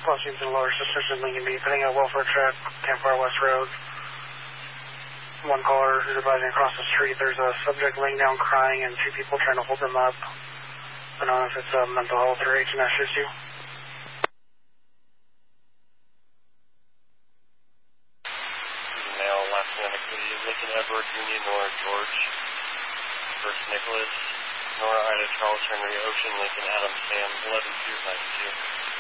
Crossings and lower sisters in Lincoln Beach, putting a welfare truck, Campfire West Road. One caller is advising across the street. There's a subject laying down crying and two people trying to hold them up. I don't know if it's mental health or H&S issue. Male, last name activity, Lincoln Edward, Union, Nora George, First Nicholas, Nora Ida, Charles Henry, Ocean, Lincoln Adam, Sam, 11-2-92.